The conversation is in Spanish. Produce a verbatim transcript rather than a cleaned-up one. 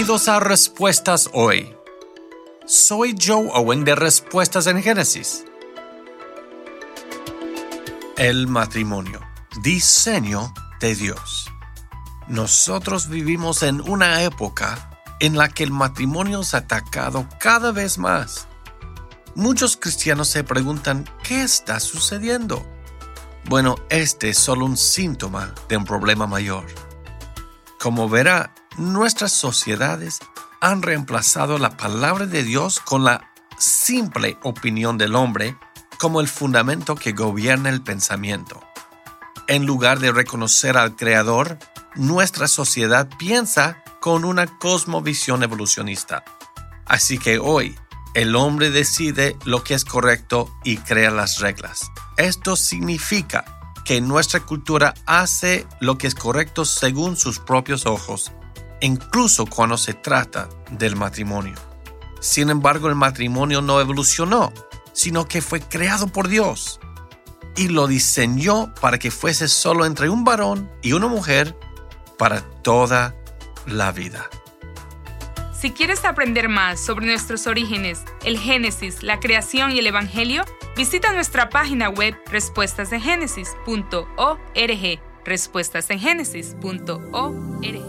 Bienvenidos a Respuestas Hoy. Soy Joe Owen de Respuestas en Génesis. El matrimonio, diseño de Dios. Nosotros vivimos en una época en la que el matrimonio es atacado cada vez más. Muchos cristianos se preguntan, ¿qué está sucediendo? Bueno, este es solo un síntoma de un problema mayor. Como verá, nuestras sociedades han reemplazado la palabra de Dios con la simple opinión del hombre como el fundamento que gobierna el pensamiento. En lugar de reconocer al Creador, nuestra sociedad piensa con una cosmovisión evolucionista. Así que hoy, el hombre decide lo que es correcto y crea las reglas. Esto significa que nuestra cultura hace lo que es correcto según sus propios ojos, incluso cuando se trata del matrimonio. Sin embargo, el matrimonio no evolucionó, sino que fue creado por Dios y lo diseñó para que fuese solo entre un varón y una mujer para toda la vida. Si quieres aprender más sobre nuestros orígenes, el Génesis, la creación y el Evangelio, visita nuestra página web respuestas en génesis punto org. respuestas en génesis punto org